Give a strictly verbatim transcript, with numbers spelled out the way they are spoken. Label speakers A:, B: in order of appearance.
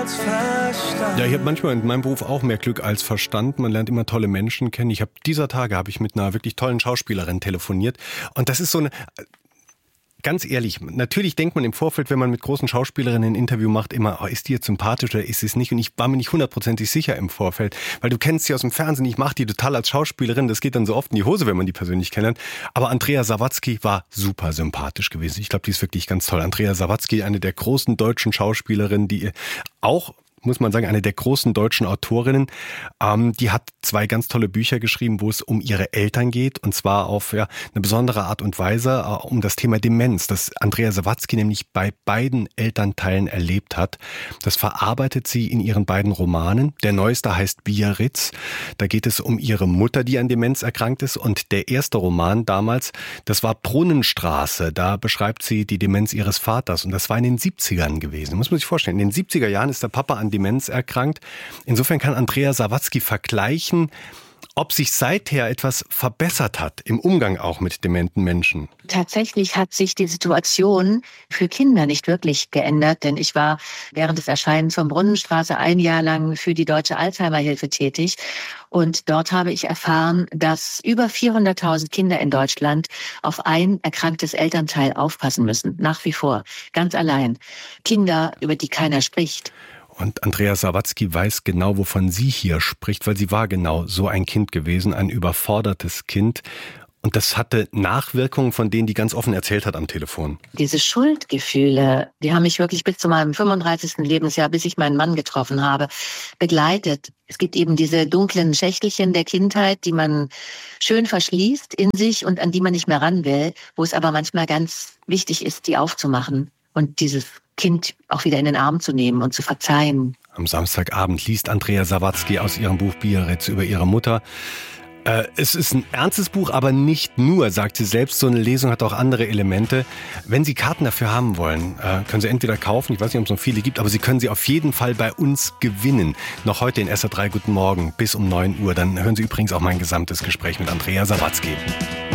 A: als Verstand.
B: Ja, ich habe manchmal in meinem Beruf auch mehr Glück als Verstand. Man lernt immer tolle Menschen kennen. Ich habe dieser Tage habe ich mit einer wirklich tollen Schauspielerin telefoniert. Und das ist so eine... Ganz ehrlich, natürlich denkt man im Vorfeld, wenn man mit großen Schauspielerinnen ein Interview macht, immer, oh, ist die jetzt sympathisch oder ist sie es nicht? Und ich war mir nicht hundertprozentig sicher im Vorfeld, weil du kennst sie aus dem Fernsehen, ich mache die total als Schauspielerin, das geht dann so oft in die Hose, wenn man die persönlich kennenlernt. Aber Andrea Sawatzki war super sympathisch gewesen. Ich glaube, die ist wirklich ganz toll. Andrea Sawatzki, eine der großen deutschen Schauspielerinnen, die auch... muss man sagen, eine der großen deutschen Autorinnen. Ähm, die hat zwei ganz tolle Bücher geschrieben, wo es um ihre Eltern geht. Und zwar auf ja, eine besondere Art und Weise äh, um das Thema Demenz, das Andrea Sawatzki nämlich bei beiden Elternteilen erlebt hat. Das verarbeitet sie in ihren beiden Romanen. Der neueste heißt Biarritz. Da geht es um ihre Mutter, die an Demenz erkrankt ist. Und der erste Roman damals, das war Brunnenstraße. Da beschreibt sie die Demenz ihres Vaters. Und das war in den siebzigern gewesen. Muss man sich vorstellen. In den siebziger Jahren ist der Papa an Demenz erkrankt. Insofern kann Andrea Sawatzki vergleichen, ob sich seither etwas verbessert hat im Umgang auch mit dementen Menschen.
C: Tatsächlich hat sich die Situation für Kinder nicht wirklich geändert, denn ich war während des Erscheinens von Brunnenstraße ein Jahr lang für die Deutsche Alzheimer-Hilfe tätig. Und dort habe ich erfahren, dass über vierhunderttausend Kinder in Deutschland auf ein erkranktes Elternteil aufpassen müssen. Nach wie vor. Ganz allein. Kinder, über die keiner spricht.
B: Und Andrea Sawatzki weiß genau, wovon sie hier spricht, weil sie war genau so ein Kind gewesen, ein überfordertes Kind. Und das hatte Nachwirkungen, von denen die ganz offen erzählt hat am Telefon.
C: Diese Schuldgefühle, die haben mich wirklich bis zu meinem fünfunddreißigsten Lebensjahr, bis ich meinen Mann getroffen habe, begleitet. Es gibt eben diese dunklen Schächtelchen der Kindheit, die man schön verschließt in sich und an die man nicht mehr ran will, wo es aber manchmal ganz wichtig ist, die aufzumachen und dieses Kind auch wieder in den Arm zu nehmen und zu verzeihen.
B: Am Samstagabend liest Andrea Sawatzki aus ihrem Buch Biarritz über ihre Mutter. Äh, es ist ein ernstes Buch, aber nicht nur, sagt sie selbst. So eine Lesung hat auch andere Elemente. Wenn Sie Karten dafür haben wollen, äh, können Sie entweder kaufen, ich weiß nicht, ob es noch viele gibt, aber Sie können sie auf jeden Fall bei uns gewinnen. Noch heute in S R drei Guten Morgen bis um neun Uhr. Dann hören Sie übrigens auch mein gesamtes Gespräch mit Andrea Sawatzki.